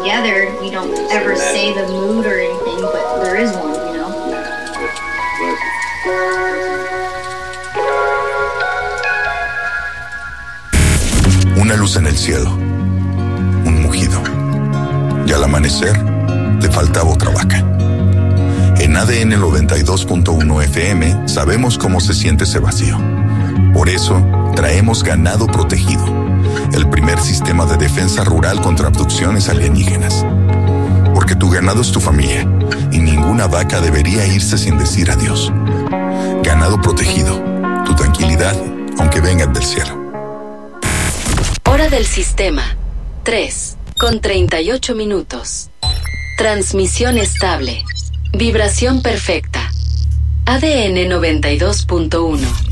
together. We don't ever say the mood or anything, but there is one, you know. Una luz en el cielo, un mugido, y al amanecer te faltaba otra vaca. En ADN 92.1 FM sabemos cómo se siente ese vacío. Por eso traemos Ganado Protegido, el primer sistema de defensa rural contra abducciones alienígenas. Porque tu ganado es tu familia y ninguna vaca debería irse sin decir adiós. Ganado Protegido, tu tranquilidad, aunque vengan del cielo. Hora del sistema, 3:38. Transmisión estable. Vibración perfecta. ADN 92.1.